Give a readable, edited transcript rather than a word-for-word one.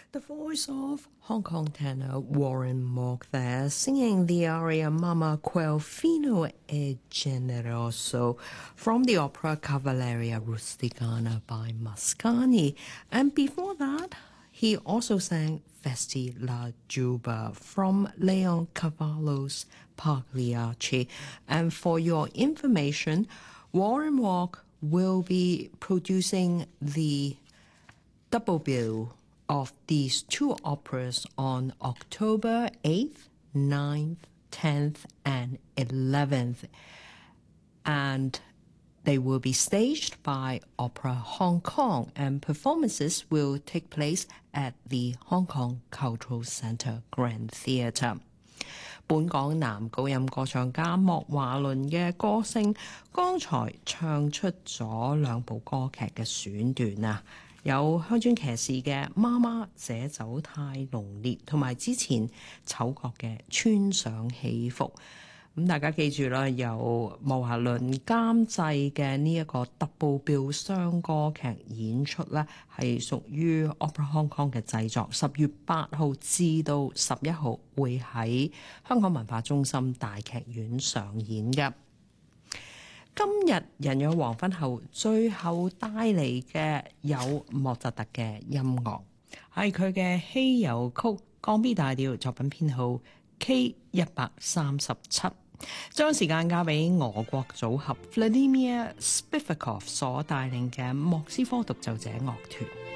The voice of Hong Kong tenor Warren Mock there, singing the aria Mamma quel fino e generoso from the opera Cavalleria Rusticana by Mascagni. And before that, he also sang Festi la Giuba from Leoncavallo's Pagliacci. And for your information, Warren Mock will be producing the double bill of these two operas on October 8th, 9th, 10th, and 11th. And they will be staged by Opera Hong Kong, and performances will take place at the Hong Kong Cultural Centre Grand Theatre. 本港男高音歌唱家莫華倫嘅歌聲，剛才唱出咗兩部歌劇嘅選段啊！有鄉村騎士嘅《媽媽這酒太濃烈》，同埋之前丑角嘅《穿上戲服》。咁大家記住啦，由莫華倫監製嘅呢一個 Double Bill 雙歌劇演出咧，係屬於 Opera Hong Kong 嘅製作。10月8號至到11號會喺香港文化中心大劇院上演嘅。今日人約黃昏後，最後帶嚟嘅有莫扎特嘅音樂，係佢嘅稀有曲降 B 大調作品編號 K137。將時間交俾俄國組合 Vladimir Spivakov 所帶領嘅莫斯科獨奏者樂團。